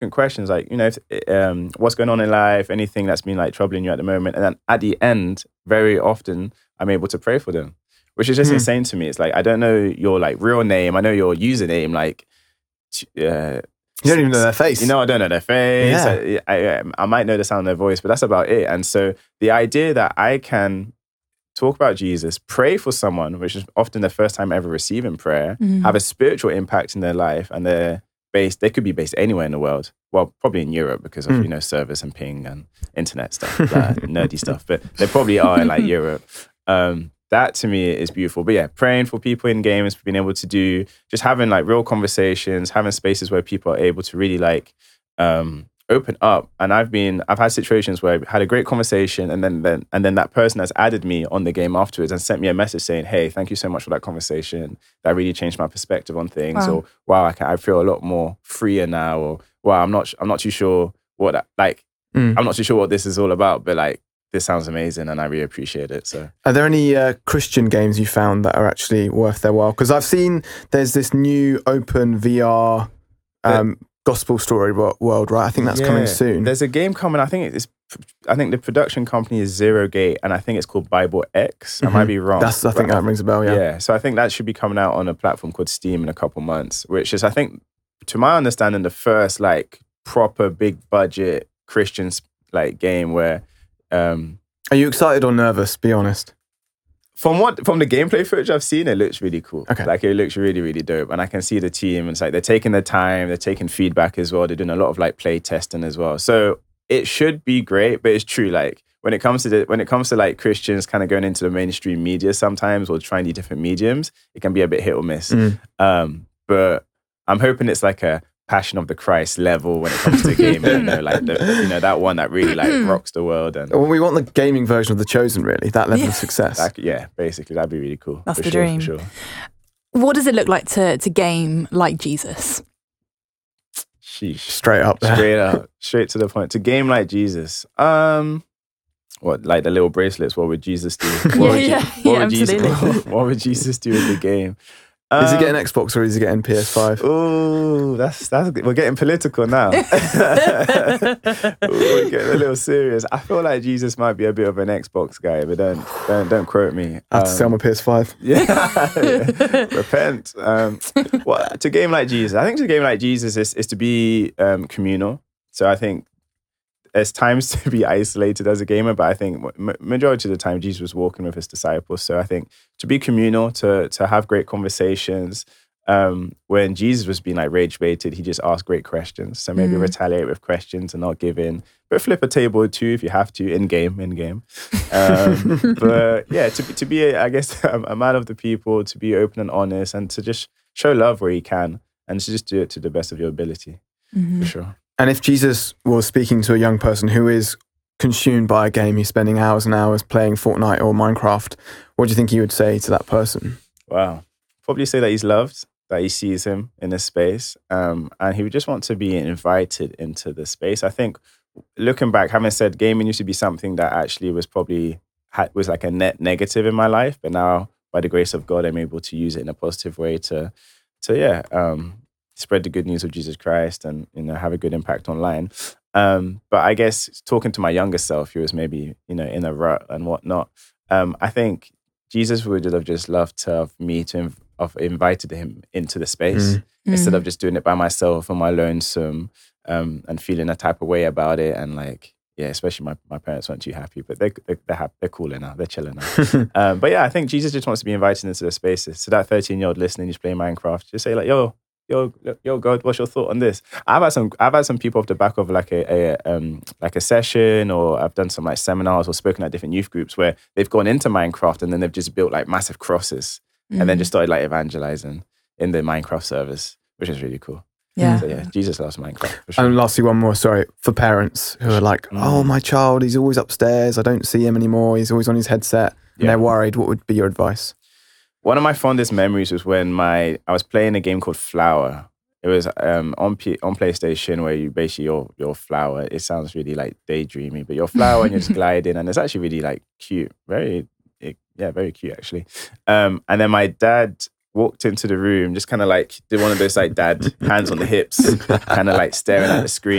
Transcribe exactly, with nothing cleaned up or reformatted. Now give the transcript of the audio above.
questions like, you know, if, um, what's going on in life, anything that's been like troubling you at the moment. And then at the end, very often, I'm able to pray for them, which is just mm. insane to me. It's like, I don't know your like real name. I know your username. Like, uh, you don't even know their face. You know, I don't know their face. Yeah. I, I, I might know the sound of their voice, but that's about it. And so the idea that I can talk about Jesus, pray for someone, which is often the first time ever receiving prayer, mm. have a spiritual impact in their life, and they're based, they could be based anywhere in the world. Well, probably in Europe because of, mm. you know, service and ping and internet stuff, like, nerdy stuff, but they probably are in like Europe. Um, that to me is beautiful. But yeah, praying for people in games, being able to do, just having like real conversations, having spaces where people are able to really like um, open up. And I've been, I've had situations where I've had a great conversation and then, then and then that person has added me on the game afterwards and sent me a message saying, hey, thank you so much for that conversation. That really changed my perspective on things. Wow. Or wow, I, can, I feel a lot more freer now. Or wow, I'm not, I'm not too sure what that, like, mm. I'm not too sure what this is all about, but like, this sounds amazing and I really appreciate it. So, are there any uh, Christian games you found that are actually worth their while? Because I've seen there's this new open V R um, the, gospel story world, right? I think that's yeah, coming soon. There's a game coming. I think it's. I think the production company is Zero Gate, and I think it's called Bible X. I mm-hmm. might be wrong. That's. I think that rings a bell. Yeah. Yeah. So I think that should be coming out on a platform called Steam in a couple months, which is, I think, to my understanding, the first like proper big budget Christian like game where. Um, Are you excited or nervous? Be honest. From what from the gameplay footage I've seen, it looks really cool. Okay. Like it looks really, really dope. And I can see the team. And it's like they're taking their time, they're taking feedback as well. They're doing a lot of like play testing as well. So it should be great, but it's true. Like when it comes to the when it comes to like Christians kind of going into the mainstream media sometimes or trying these different mediums, it can be a bit hit or miss. Mm. Um, but I'm hoping it's like a Passion of the Christ level when it comes to gaming, you know, like the, you know that one that really like rocks the world. And well, we want the gaming version of The Chosen, really, that level yeah. of success. That, yeah, basically, that'd be really cool. That's for the sure, dream. For sure. What does it look like to to game like Jesus? Sheesh. Straight up, there. straight up, straight to the point. To game like Jesus, um, what like the little bracelets? What would Jesus do? What yeah, would, yeah, what yeah, would Jesus? absolutely. What would Jesus do in the game? Um, is he getting Xbox or is he getting P S five? Oh, that's that's we're getting political now. Ooh, we're getting a little serious. I feel like Jesus might be a bit of an Xbox guy, but don't don't don't quote me. I have um, to sell my P S five. Yeah, yeah. Repent. Um, what to game like Jesus? I think to game like Jesus is is to be um, communal. So I think there's times to be isolated as a gamer, but I think majority of the time Jesus was walking with his disciples. So I think to be communal, to to have great conversations. Um, when Jesus was being like rage baited, he just asked great questions. So maybe mm. retaliate with questions and not give in, but flip a table or two if you have to in game, in game. Um, but yeah, to be, to be a, I guess a, a man of the people, to be open and honest, and to just show love where you can, and to just do it to the best of your ability, mm-hmm. for sure. And if Jesus was speaking to a young person who is consumed by a game, he's spending hours and hours playing Fortnite or Minecraft, what do you think he would say to that person? Wow. Probably say that he's loved, that he sees him in this space, um, and he would just want to be invited into the space. I think, looking back, having said gaming used to be something that actually was probably, had, was like a net negative in my life, but now, by the grace of God, I'm able to use it in a positive way to, to yeah, um, spread the good news of Jesus Christ and, you know, have a good impact online. Um, but I guess talking to my younger self, who was maybe, you know, in a rut and whatnot, um, I think Jesus would have just loved to have me to have inv- invited him into the space mm. instead mm. of just doing it by myself on my lonesome um, and feeling a type of way about it. And like, yeah, especially my, my parents weren't too happy, but they, they, they're happy, they're cooler now, they're chilling now. um, but yeah, I think Jesus just wants to be invited into the spaces. So that thirteen-year-old listening, who's playing Minecraft, just say like, yo, Yo, yo, God, what's your thought on this? I've had some, I've had some people off the back of like a, a um, like a session, or I've done some like seminars or spoken at different youth groups where they've gone into Minecraft and then they've just built like massive crosses mm. and then just started like evangelizing in the Minecraft service, which is really cool. Yeah. So yeah, Jesus loves Minecraft. For sure. And lastly, one more, sorry, for parents who are like, mm. oh, my child, he's always upstairs. I don't see him anymore. He's always on his headset. And yeah. they're worried. What would be your advice? One of my fondest memories was when my I was playing a game called Flower. It was um, on P- on PlayStation, where you basically your your flower. It sounds really like daydreamy, but your flower and you're just gliding, and it's actually really like cute, very it, yeah, very cute actually. Um, and then my dad walked into the room, just kind of like did one of those like dad hands on the hips, kind of like staring at the screen.